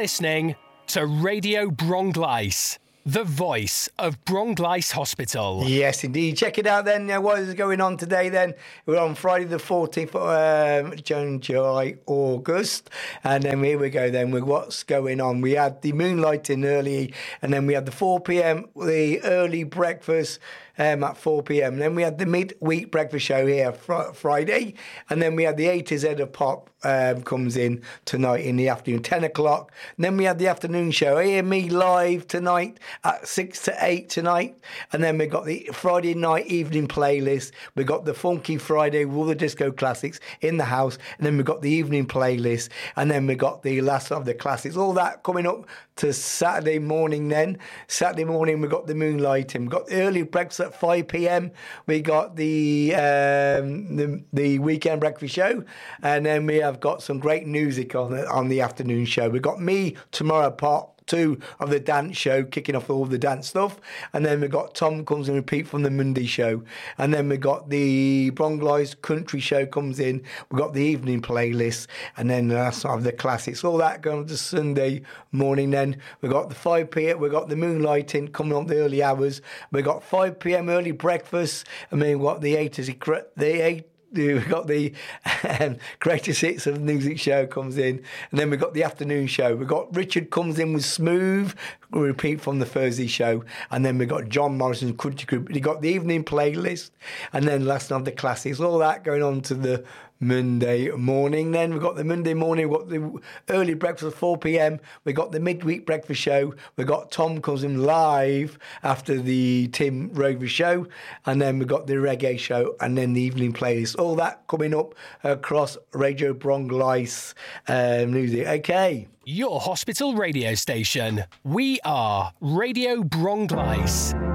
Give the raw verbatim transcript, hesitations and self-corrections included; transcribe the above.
listening to Radio Bronglice, the voice of Bronglice Hospital. Yes, indeed. Check it out then. Now, what is going on today then? We're on Friday the fourteenth of um, June, July, August. And then here we go then with what's going on. We had the moonlighting early, and then we had the four p.m, the early breakfast um, at four p.m. Then we had the mid-week breakfast show here fr- Friday. And then we had the A to Z of Pop um, comes in tonight in the afternoon, ten o'clock. And then we had the afternoon show, Hear Me Live tonight at six to eight tonight. And then we got the Friday night evening playlist. We got the Funky Friday with all the disco classics in the house. And then we got the evening playlist. And then we got the last of the classics. All that coming up to Saturday morning then. Saturday morning we got the moonlighting. We got the early breakfast at five p.m. We got the, um, the the weekend breakfast show. And then we have got some great music on the, on the afternoon show. We got me tomorrow, part two of the dance show, kicking off all the dance stuff. And then we got Tom comes and repeat from the Monday show. And then we got the Bronglice country show comes in. We got the evening playlist. And then that's of the classics. All that going to Sunday morning then. We got the five p.m. We got the moonlighting coming on the early hours. We got five p.m. early breakfast. And then we got the eight, the eight We've got the um, greatest hits of the music show comes in, and then we've got the afternoon show. We've got Richard comes in with Smooth, we repeat from the Thursday show, and then we've got John Morrison's Country Group. We got the evening playlist, and then last night the classics. All that going on to the Monday morning. Then we've got the Monday morning, we've got the early breakfast at four p.m. We've got the midweek breakfast show. We've got Tom comes in live after the Tim Rover show. And then we've got the reggae show and then the evening playlist. All that coming up across Radio Bronglice um, music. Okay. Your hospital radio station. We are Radio Bronglice.